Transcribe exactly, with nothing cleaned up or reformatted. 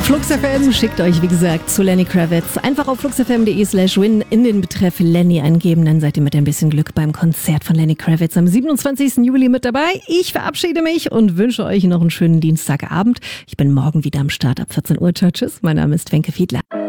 Flux F M schickt euch, wie gesagt, zu Lenny Kravitz. Einfach auf fluxfm.de slash win in den Betreff Lenny eingeben, dann seid ihr mit ein bisschen Glück beim Konzert von Lenny Kravitz am siebenundzwanzigsten Juli mit dabei. Ich verabschiede mich und wünsche euch noch einen schönen Dienstagabend. Ich bin morgen wieder am Start ab vierzehn Uhr. Tschüss, mein Name ist Wenke Fiedler.